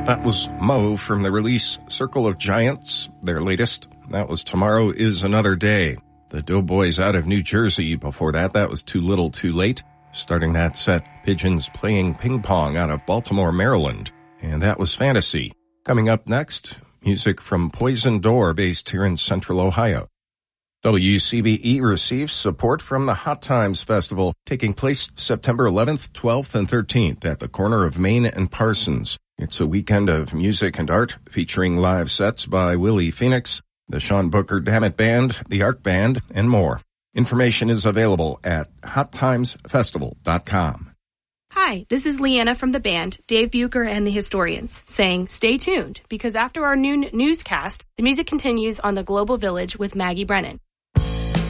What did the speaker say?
That was Mo from the release Circle of Giants, their latest. That was Tomorrow Is Another Day. The Doughboys out of New Jersey before that. That was Too Little, Too Late. Starting that set, Pigeons Playing Ping Pong out of Baltimore, Maryland. And that was Fantasy. Coming up next, music from Poison Door based here in Central Ohio. WCBE receives support from the Hot Times Festival taking place September 11th, 12th, and 13th at the corner of Main and Parsons. It's a weekend of music and art featuring live sets by Willie Phoenix, the Sean Booker Dammit Band, the Art Band, and more. Information is available at hottimesfestival.com. Hi, this is Leanna from the band, Dave Bucher and the Historians, saying stay tuned because after our noon newscast, the music continues on the Global Village with Maggie Brennan.